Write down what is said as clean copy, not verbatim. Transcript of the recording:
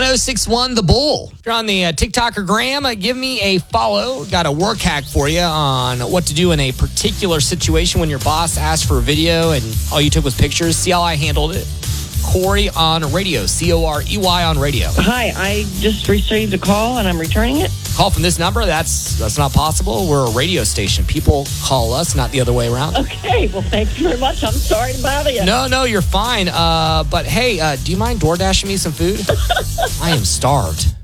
1061 The Bull. If you're on the TikTok or Gram, give me a follow. Got a work hack for you on what to do in a particular situation when your boss asked for a video and all you took was pictures. See how I handled it. Corey on radio, Corey on radio. Hi, I just received a call and I'm returning it. Call from this number? That's not possible. We're a radio station. People call us, not the other way around. Okay, well, thank you very much. I'm sorry to bother you. No, you're fine. But hey, do you mind DoorDashing me some food? I am starved.